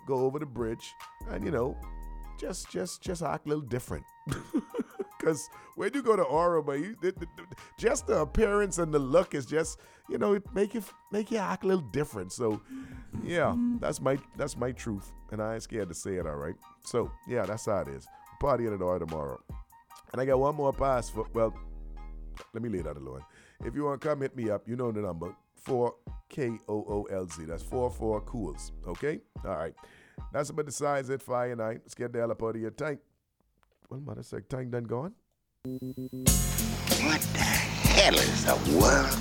go over the bridge, and just act a little different. Because when you go to Oroba, just the appearance and the look is just, it make you act a little different. So, yeah, that's my truth, and I ain't scared to say it. All right. So, yeah, that's how it is. Party in the door tomorrow, and I got one more pass for. Well, let me lay that alone. If you want to come hit me up, you know the number 4KOOLZ. That's 44 Cools. Okay. All right. That's about the size it for you night. Let's get the hell up out of your tank. Well, mother said, tank done gone. What the hell is the world